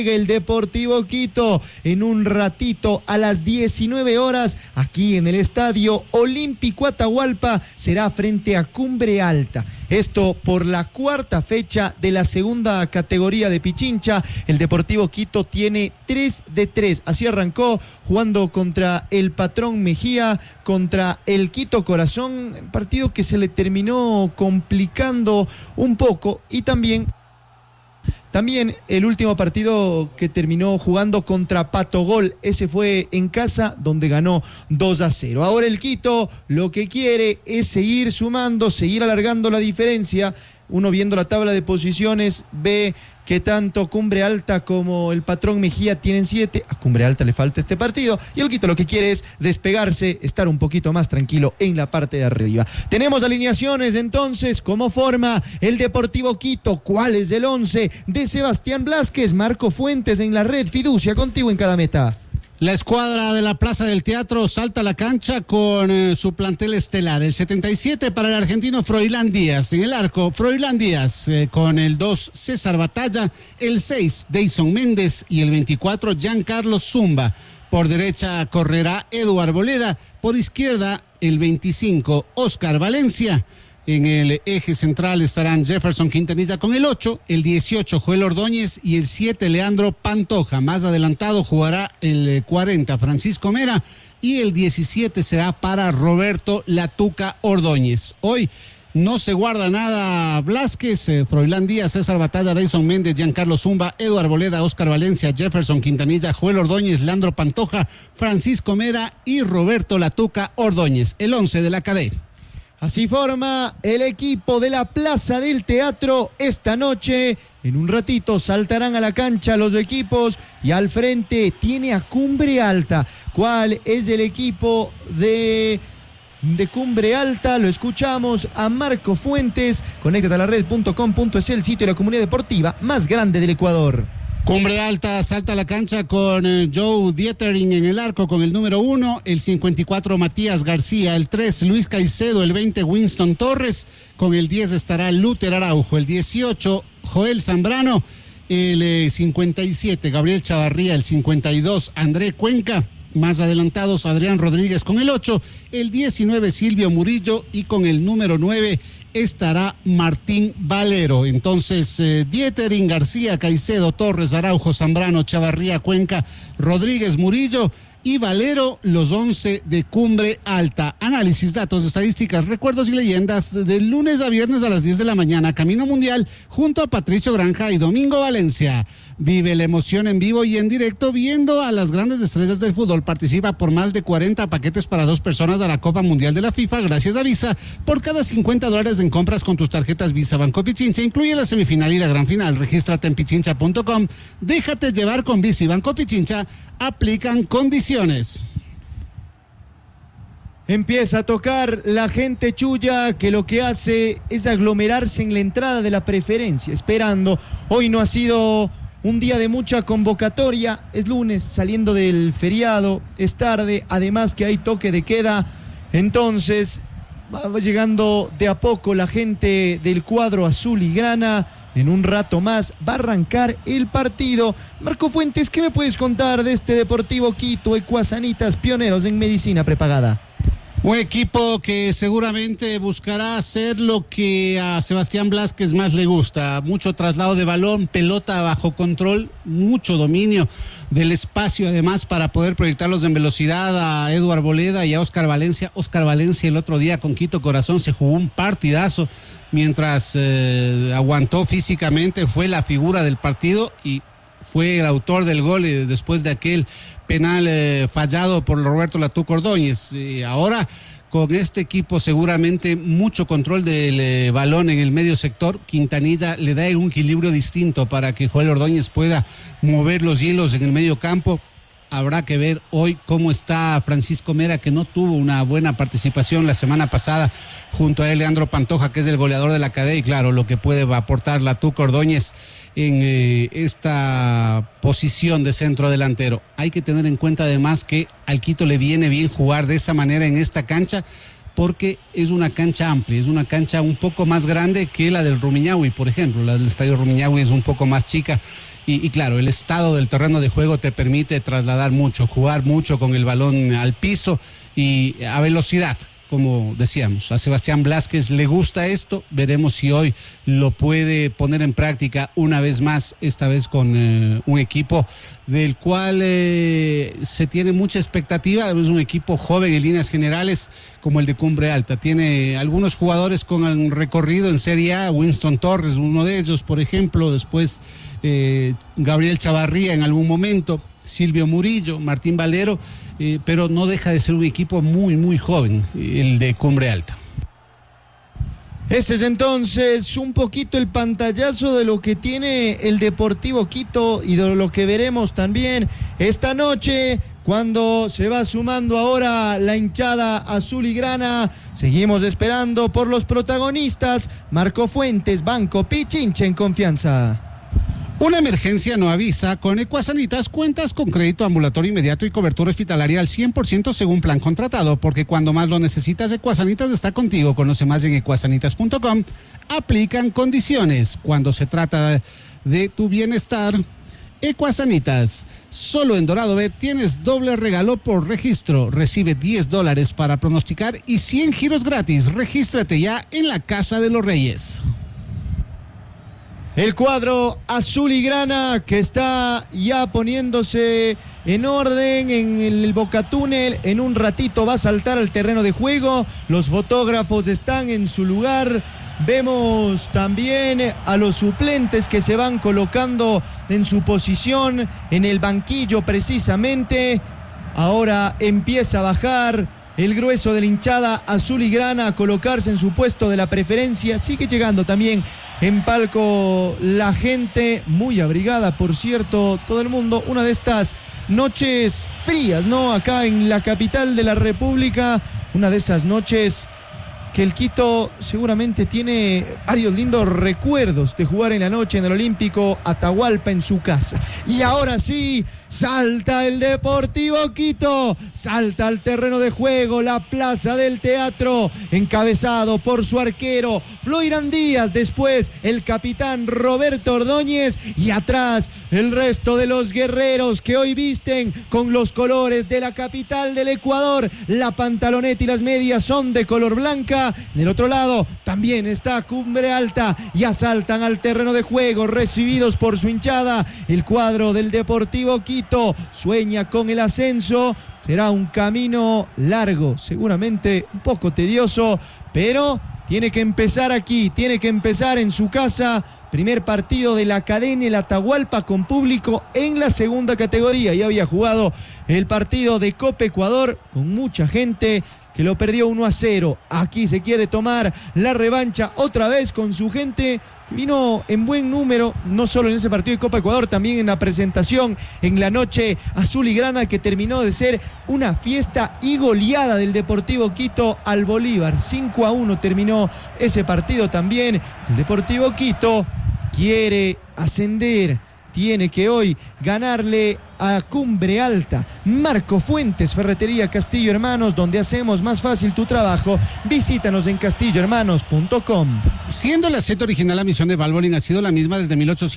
El Deportivo Quito en un ratito a las 19 horas aquí en el Estadio Olímpico Atahualpa será frente a Cumbre Alta. Esto por la cuarta fecha de la segunda categoría de Pichincha. El Deportivo Quito tiene 3 de 3. Así arrancó jugando contra el Patrón Mejía, contra el Quito Corazón, partido que se le terminó complicando un poco, y también el último partido que terminó jugando contra Pato Gol, ese fue en casa donde ganó 2-0. Ahora el Quito lo que quiere es seguir sumando, seguir alargando la diferencia. Uno viendo la tabla de posiciones ve que tanto Cumbre Alta como el Patrón Mejía tienen 7, a Cumbre Alta le falta este partido, y el Quito lo que quiere es despegarse, estar un poquito más tranquilo en la parte de arriba. Tenemos alineaciones entonces, ¿cómo forma el Deportivo Quito? ¿Cuál es el 11 de Sebastián Blázquez? Marco Fuentes en la red, fiducia contigo en cada meta. La escuadra de la Plaza del Teatro salta a la cancha con su plantel estelar. El 77 para el argentino Froilán Díaz. En el arco, Froilán Díaz con el 2 César Batalla, el 6 Deison Méndez y el 24 Giancarlo Zumba. Por derecha correrá Edu Arboleda, por izquierda el 25 Oscar Valencia. En el eje central estarán Jefferson Quintanilla con el 8, el 18 Joel Ordóñez y el 7 Leandro Pantoja. Más adelantado jugará el 40 Francisco Mera y el 17 será para Roberto La Tuca Ordóñez. Hoy no se guarda nada Blázquez, Froilán Díaz, César Batalla, Deison Méndez, Giancarlo Zumba, Edu Arboleda, Oscar Valencia, Jefferson Quintanilla, Joel Ordóñez, Leandro Pantoja, Francisco Mera y Roberto La Tuca Ordóñez. El 11 de la cadena. Así forma el equipo de la Plaza del Teatro esta noche. En un ratito saltarán a la cancha los equipos y al frente tiene a Cumbre Alta. ¿Cuál es el equipo de Cumbre Alta? Lo escuchamos a Marco Fuentes. Conéctate a la red.com.es, el sitio de la comunidad deportiva más grande del Ecuador. Cumbre Alta salta a la cancha con Joe Dietering en el arco con el número 1, el 54 Matías García, el 3 Luis Caicedo, el 20 Winston Torres, con el 10 estará Luther Araujo, el 18 Joel Zambrano, el 57 Gabriel Chavarría, el 52 André Cuenca. Más adelantados Adrián Rodríguez con el 8, el 19 Silvio Murillo y con el número 9 estará Martín Valero. Entonces Dietering, García, Caicedo, Torres, Araujo, Zambrano, Chavarría, Cuenca, Rodríguez, Murillo y Valero, los 11 de Cumbre Alta. Análisis, datos, estadísticas, recuerdos y leyendas de lunes a viernes a las 10 de la mañana. Camino Mundial junto a Patricio Granja y Domingo Valencia. Vive la emoción en vivo y en directo viendo a las grandes estrellas del fútbol. Participa por más de 40 paquetes para 2 personas a la Copa Mundial de la FIFA gracias a Visa. Por cada $50 en compras con tus tarjetas Visa Banco Pichincha, incluye la semifinal y la gran final. Regístrate en pichincha.com. Déjate llevar con Visa y Banco Pichincha. Aplican condiciones. Empieza a tocar la gente chulla, que lo que hace es aglomerarse en la entrada de la preferencia, esperando. Hoy no ha sido un día de mucha convocatoria, es lunes, saliendo del feriado, es tarde, además que hay toque de queda, entonces va llegando de a poco la gente del cuadro azul y grana. En un rato más va a arrancar el partido. Marco Fuentes, ¿qué me puedes contar de este Deportivo Quito, Ecuasanitas, pioneros en medicina prepagada? Un equipo que seguramente buscará hacer lo que a Sebastián Blázquez más le gusta. Mucho traslado de balón, pelota bajo control, mucho dominio del espacio además para poder proyectarlos en velocidad a Edu Arboleda y a Oscar Valencia. Oscar Valencia el otro día con Quito Corazón se jugó un partidazo mientras aguantó físicamente, fue la figura del partido y fue el autor del gol después de aquel penal fallado por Roberto La Tuca Ordóñez. Ahora con este equipo seguramente mucho control del balón en el medio sector. Quintanilla le da un equilibrio distinto para que Joel Ordóñez pueda mover los hilos en el medio campo. Habrá que ver hoy cómo está Francisco Mera, que no tuvo una buena participación la semana pasada, junto a él Leandro Pantoja, que es el goleador de la cadena, y claro, lo que puede aportar La Tuca Ordóñez en esta posición de centro delantero. Hay que tener en cuenta además que al Quito le viene bien jugar de esa manera en esta cancha, porque es una cancha amplia, es una cancha un poco más grande que la del Rumiñahui, por ejemplo. La del Estadio Rumiñahui es un poco más chica y claro, el estado del terreno de juego te permite trasladar mucho, jugar mucho con el balón al piso y a velocidad. Como decíamos, a Sebastián Blázquez le gusta esto, veremos si hoy lo puede poner en práctica una vez más, esta vez con un equipo del cual se tiene mucha expectativa. Es un equipo joven en líneas generales como el de Cumbre Alta, tiene algunos jugadores con un recorrido en Serie A, Winston Torres, uno de ellos, por ejemplo, después Gabriel Chavarría en algún momento, Silvio Murillo, Martín Valero, pero no deja de ser un equipo muy, muy joven, el de Cumbre Alta. Ese es entonces un poquito el pantallazo de lo que tiene el Deportivo Quito y de lo que veremos también esta noche cuando se va sumando ahora la hinchada azul y grana. Seguimos esperando por los protagonistas. Marco Fuentes, Banco Pichincha en confianza. Una emergencia no avisa. Con Ecuasanitas cuentas con crédito ambulatorio inmediato y cobertura hospitalaria al 100% según plan contratado, porque cuando más lo necesitas, Ecuasanitas está contigo. Conoce más en ecuasanitas.com. Aplican condiciones. Cuando se trata de tu bienestar, Ecuasanitas. Solo en Dorado Bet tienes doble regalo por registro. Recibe $10 para pronosticar y 100 giros gratis. Regístrate ya en la Casa de los Reyes. El cuadro azul y grana que está ya poniéndose en orden en el Boca Túnel. En un ratito va a saltar al terreno de juego. Los fotógrafos están en su lugar. Vemos también a los suplentes que se van colocando en su posición en el banquillo precisamente. Ahora empieza a bajar el grueso de la hinchada azul y grana a colocarse en su puesto de la preferencia. Sigue llegando también en palco la gente, muy abrigada, por cierto, todo el mundo. Una de estas noches frías, ¿no? Acá en la capital de la República, una de esas noches que el Quito seguramente tiene varios lindos recuerdos de jugar en la noche en el Olímpico Atahualpa en su casa. Y ahora sí, salta el Deportivo Quito, salta al terreno de juego, la plaza del teatro, encabezado por su arquero Floirán Díaz, después el capitán Roberto Ordóñez y atrás el resto de los guerreros que hoy visten con los colores de la capital del Ecuador. La pantaloneta y las medias son de color blanca. Del otro lado también está Cumbre Alta y asaltan al terreno de juego, recibidos por su hinchada. El cuadro del Deportivo Quito sueña con el ascenso. Será un camino largo, seguramente un poco tedioso, pero tiene que empezar aquí, tiene que empezar en su casa. Primer partido de la Academia El Atahualpa con público en la segunda categoría. Ya había jugado el partido de Copa Ecuador con mucha gente que lo perdió 1-0. Aquí se quiere tomar la revancha otra vez con su gente que vino en buen número, no solo en ese partido de Copa Ecuador, también en la presentación en la noche azul y grana, que terminó de ser una fiesta y goleada del Deportivo Quito al Bolívar. 5-1 terminó ese partido también. El Deportivo Quito quiere ascender, tiene que hoy ganarle a Cumbre Alta. Marco Fuentes, Ferretería Castillo Hermanos, donde hacemos más fácil tu trabajo. Visítanos en castillohermanos.com. Siendo el aceite original, la misión de Valvoline ha sido la misma desde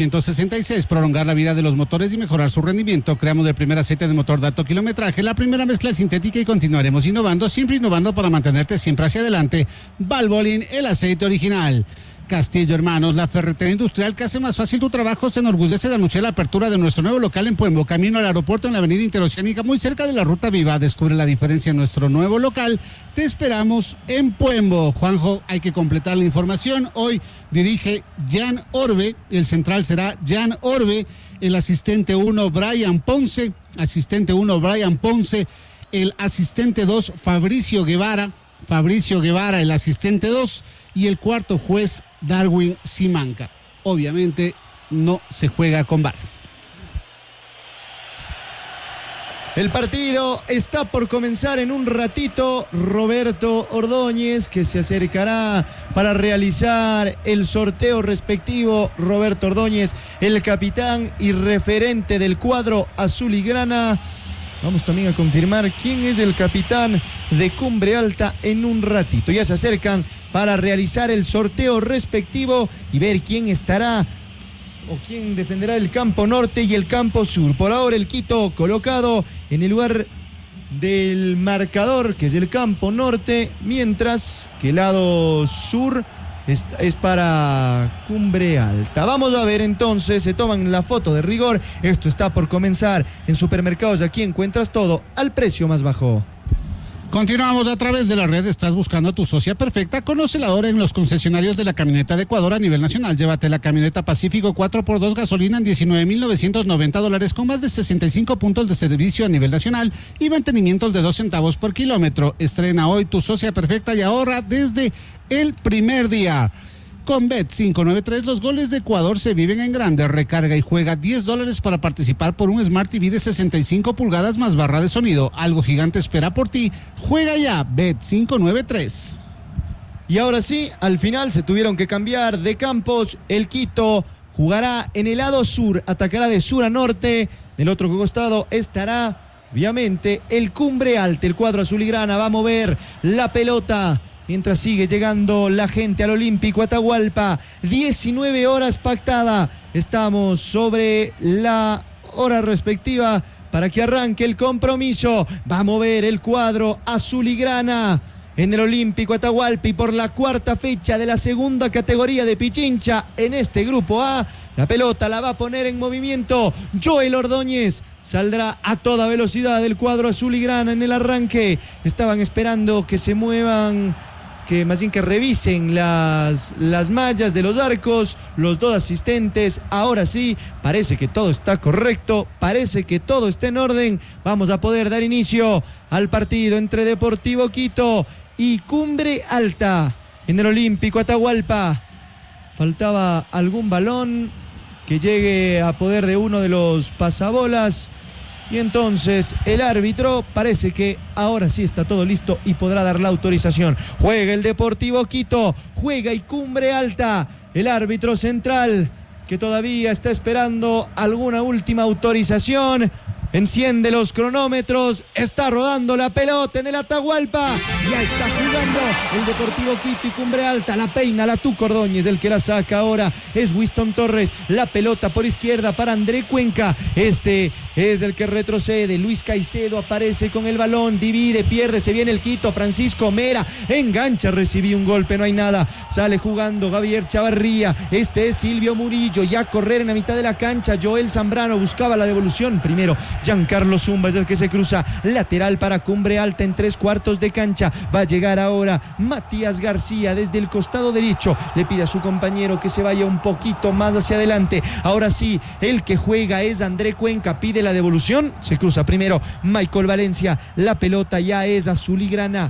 1866, prolongar la vida de los motores y mejorar su rendimiento. Creamos el primer aceite de motor de alto kilometraje, la primera mezcla sintética, y continuaremos innovando, siempre innovando para mantenerte siempre hacia adelante. Valvoline, el aceite original. Castillo Hermanos, la ferretería industrial que hace más fácil tu trabajo, se enorgullece de anunciar la apertura de nuestro nuevo local en Puembo, camino al aeropuerto en la avenida Interoceánica, muy cerca de la Ruta Viva. Descubre la diferencia en nuestro nuevo local. Te esperamos en Puembo. Juanjo, hay que completar la información. Hoy dirige Jan Orbe, el central será Jan Orbe, el asistente 1 Brian Ponce, el asistente 2 Fabricio Guevara, el asistente 2, y el cuarto juez Darwin Simanca. Obviamente no se juega con VAR. El partido está por comenzar en un ratito. Roberto Ordóñez, que se acercará para realizar el sorteo respectivo. Roberto Ordóñez, el capitán y referente del cuadro azul y grana. Vamos también a confirmar quién es el capitán de Cumbre Alta en un ratito. Ya se acercan para realizar el sorteo respectivo y ver quién estará o quién defenderá el campo norte y el campo sur. Por ahora el Quito colocado en el lugar del marcador, que es el campo norte, mientras que el lado sur es para Cumbre Alta. Vamos a ver entonces, se toman la foto de rigor. Esto está por comenzar en Supermercados. Aquí encuentras todo al precio más bajo. Continuamos a través de la red. ¿Estás buscando a tu socia perfecta? Conócela ahora en los concesionarios de la camioneta de Ecuador a nivel nacional. Llévate la camioneta Pacífico 4x2 gasolina en $19,990 con más de 65 puntos de servicio a nivel nacional y mantenimientos de 2 centavos por kilómetro. Estrena hoy tu socia perfecta y ahorra desde el primer día. Con Bet593 los goles de Ecuador se viven en grande. Recarga y juega $10 para participar por un Smart TV de 65 pulgadas más barra de sonido. Algo gigante espera por ti. Juega ya, Bet593. Y ahora sí, al final se tuvieron que cambiar de campos. El Quito jugará en el lado sur, atacará de sur a norte. Del otro costado estará, obviamente, el Cumbre Alta. El cuadro azul y grana va a mover la pelota mientras sigue llegando la gente al Olímpico Atahualpa. 19 horas pactada. Estamos sobre la hora respectiva para que arranque el compromiso. Va a mover el cuadro azul y grana en el Olímpico Atahualpa y por la cuarta fecha de la segunda categoría de Pichincha en este grupo A. La pelota la va a poner en movimiento Joel Ordóñez. Saldrá a toda velocidad el cuadro azul y grana en el arranque. Estaban esperando que se muevan, que más bien que revisen las mallas de los arcos, los dos asistentes. Ahora sí, parece que todo está correcto, parece que todo está en orden. Vamos a poder dar inicio al partido entre Deportivo Quito y Cumbre Alta en el Olímpico Atahualpa. Faltaba algún balón que llegue a poder de uno de los pasabolas. Y entonces el árbitro parece que ahora sí está todo listo y podrá dar la autorización. Juega el Deportivo Quito, juega y Cumbre Alta. El árbitro central que todavía está esperando alguna última autorización. Enciende los cronómetros, está rodando la pelota en el Atahualpa. Ya está jugando el Deportivo Quito y Cumbre Alta. La peina, la Tuca Ordóñez, el que la saca ahora es Winston Torres. La pelota por izquierda para André Cuenca. Este es el que retrocede. Luis Caicedo aparece con el balón, divide, pierde, se viene el Quito. Francisco Mera engancha, recibió un golpe, no hay nada. Sale jugando Javier Chavarría. Este es Silvio Murillo, ya a correr en la mitad de la cancha. Joel Zambrano buscaba la devolución primero. Giancarlo Zumba es el que se cruza lateral para Cumbre Alta en 3/4 de cancha. Va a llegar ahora Matías García desde el costado derecho. Le pide a su compañero que se vaya un poquito más hacia adelante. Ahora sí, el que juega es André Cuenca. Pide la devolución. Se cruza primero Michael Valencia. La pelota ya es azul y grana.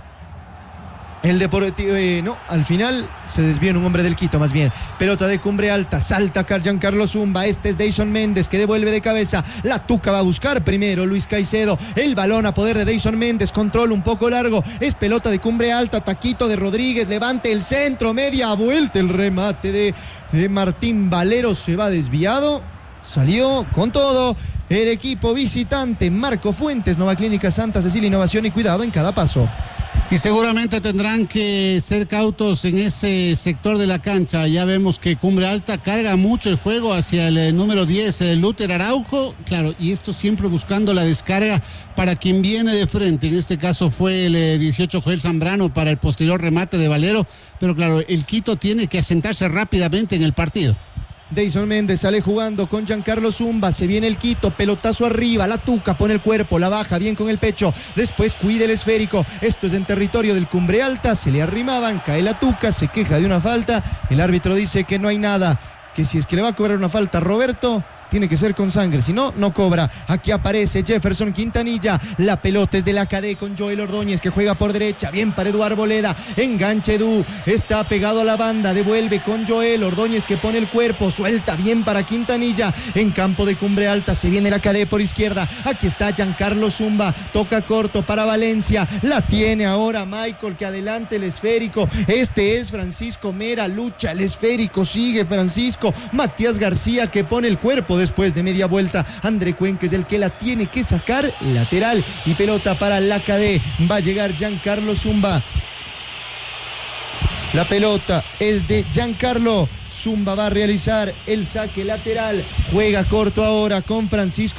El Deportivo, no, al final se desvió en un hombre del Quito más bien. Pelota de Cumbre Alta, salta Giancarlo Zumba. Este es Deison Méndez que devuelve de cabeza. La Tuca va a buscar primero Luis Caicedo. El balón a poder de Deison Méndez, control un poco largo. Es pelota de Cumbre Alta, taquito de Rodríguez, levante el centro, media vuelta. El remate de Martín Valero se va desviado. Salió con todo el equipo visitante. Marco Fuentes, Nova Clínica Santa Cecilia, innovación y cuidado en cada paso. Y seguramente tendrán que ser cautos en ese sector de la cancha. Ya vemos que Cumbre Alta carga mucho el juego hacia el número 10, Luther Araujo. Claro, y esto siempre buscando la descarga para quien viene de frente. En este caso fue el 18, Joel Zambrano, para el posterior remate de Valero. Pero claro, el Quito tiene que asentarse rápidamente en el partido. Deison Méndez sale jugando con Giancarlo Zumba, se viene el Quito, pelotazo arriba, la Tuca pone el cuerpo, la baja bien con el pecho, después cuida el esférico. Esto es en territorio del Cumbre Alta, se le arrimaban, cae la Tuca, se queja de una falta, el árbitro dice que no hay nada, que si es que le va a cobrar una falta a Roberto, tiene que ser con sangre, si no, no cobra. Aquí aparece Jefferson Quintanilla, la pelota es de la KD con Joel Ordóñez que juega por derecha, bien para Edu Arboleda, engancha Edu, está pegado a la banda, devuelve con Joel Ordóñez que pone el cuerpo, suelta bien para Quintanilla, en campo de Cumbre Alta, se viene la KD por izquierda, aquí está Giancarlo Zumba, toca corto para Valencia, la tiene ahora Michael que adelante el esférico, este es Francisco Mera, lucha el esférico, sigue Francisco, Matías García que pone el cuerpo después de media vuelta, André Cuenca es el que la tiene que sacar, lateral y pelota para la KD, va a llegar Giancarlo Zumba. La pelota es de Giancarlo Zumba va a realizar el saque lateral. Juega corto ahora con Francisco